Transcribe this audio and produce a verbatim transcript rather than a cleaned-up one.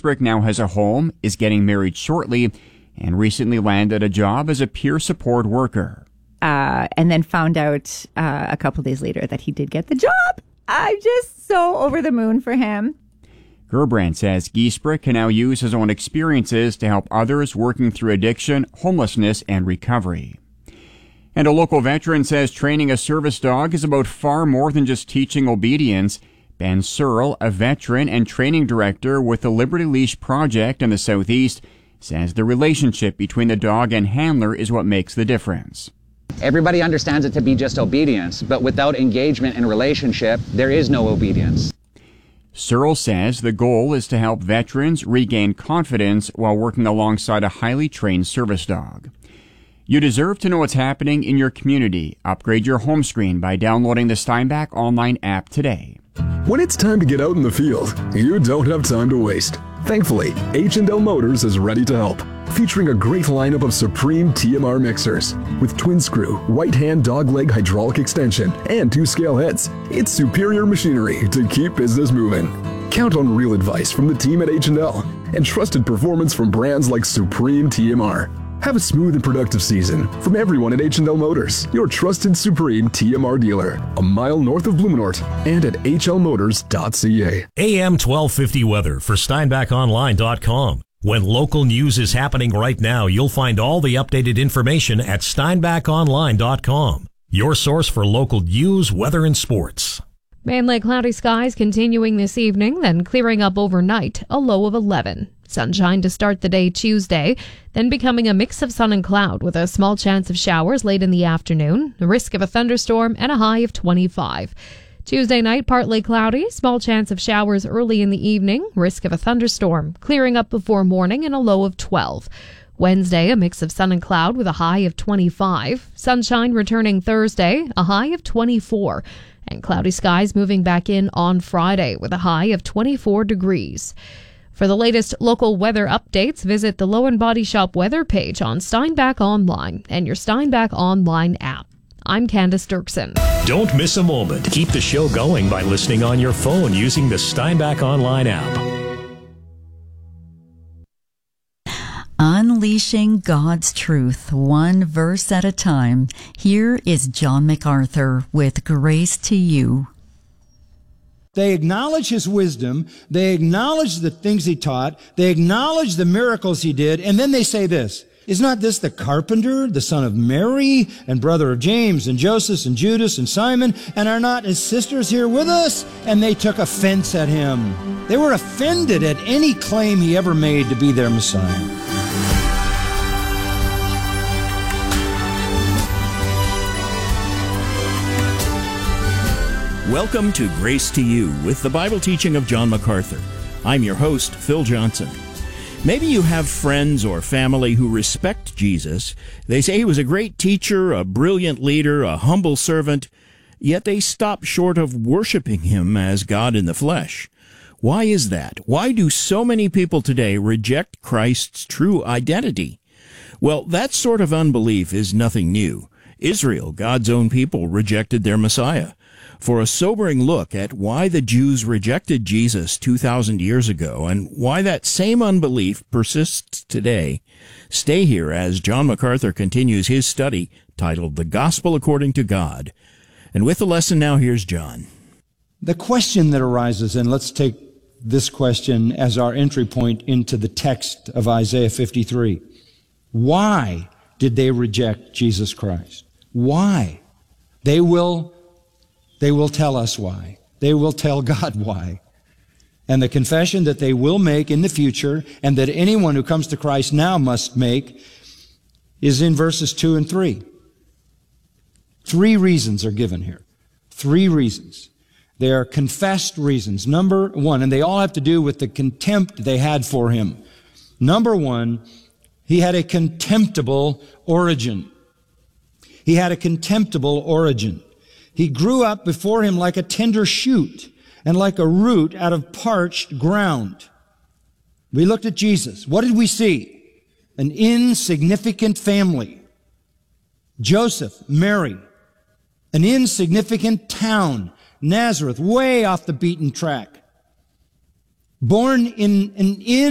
Giesbrecht now has a home, is getting married shortly, and recently landed a job as a peer support worker. Uh, and then found out uh, a couple days later that he did get the job. I'm just so over the moon for him. Gerbrand says Giesbrecht can now use his own experiences to help others working through addiction, homelessness, and recovery. And a local veteran says training a service dog is about far more than just teaching obedience. Ben Searle, a veteran and training director with the Liberty Leash Project in the Southeast, says the relationship between the dog and handler is what makes the difference. Everybody understands it to be just obedience, but without engagement and relationship, there is no obedience. Searle says the goal is to help veterans regain confidence while working alongside a highly trained service dog. You deserve to know what's happening in your community. Upgrade your home screen by downloading the Steinbach Online app today. When it's time to get out in the field, you don't have time to waste. Thankfully, H and L Motors is ready to help, featuring a great lineup of Supreme T M R mixers with twin screw, right hand dogleg hydraulic extension, and two scale heads. It's superior machinery to keep business moving. Count on real advice from the team at H and L and trusted performance from brands like Supreme T M R. Have a smooth and productive season from everyone at H and L Motors, your trusted Supreme T M R dealer, a mile north of Blumenort and at h l motors dot c a. A M twelve fifty weather for steinbach online dot com. When local news is happening right now, you'll find all the updated information at steinbach online dot com, your source for local news, weather, and sports. Mainly cloudy skies continuing this evening, then clearing up overnight, a low of eleven. Sunshine to start the day Tuesday, then becoming a mix of sun and cloud with a small chance of showers late in the afternoon, a risk of a thunderstorm, and a high of twenty-five. Tuesday night, partly cloudy, small chance of showers early in the evening, risk of a thunderstorm, clearing up before morning and a low of twelve. Wednesday, a mix of sun and cloud with a high of twenty-five. Sunshine returning Thursday, a high of twenty-four. And cloudy skies moving back in on Friday with a high of twenty-four degrees. For the latest local weather updates, visit the Low and Body Shop weather page on Steinbach Online and your Steinbach Online app. I'm Candace Dirksen. Don't miss a moment. Keep the show going by listening on your phone using the Steinbach Online app. Unleashing God's truth, one verse at a time. Here is John MacArthur with Grace to You. They acknowledge his wisdom, they acknowledge the things he taught, they acknowledge the miracles he did, and then they say this, is not this the carpenter, the son of Mary, and brother of James, and Joseph, and Judas, and Simon, and are not his sisters here with us? And they took offense at him. They were offended at any claim he ever made to be their Messiah. Welcome to Grace to You with the Bible teaching of John MacArthur. I'm your host, Phil Johnson. Maybe you have friends or family who respect Jesus. They say he was a great teacher, a brilliant leader, a humble servant, yet they stop short of worshiping him as God in the flesh. Why is that? Why do so many people today reject Christ's true identity? Well, that sort of unbelief is nothing new. Israel, God's own people, rejected their Messiah. For a sobering look at why the Jews rejected Jesus two thousand years ago and why that same unbelief persists today, stay here as John MacArthur continues his study titled The Gospel According to God. And with the lesson now, here's John. The question that arises, and let's take this question as our entry point into the text of Isaiah fifty-three. Why did they reject Jesus Christ? Why? They will They will tell us why. They will tell God why. And the confession that they will make in the future and that anyone who comes to Christ now must make is in verses two and three. Three reasons are given here. Three reasons. They are confessed reasons. Number one, and they all have to do with the contempt they had for him. Number one, he had a contemptible origin. He had a contemptible origin. He grew up before him like a tender shoot and like a root out of parched ground. We looked at Jesus. What did we see? An insignificant family. Joseph, Mary. An insignificant town, Nazareth, way off the beaten track. Born in an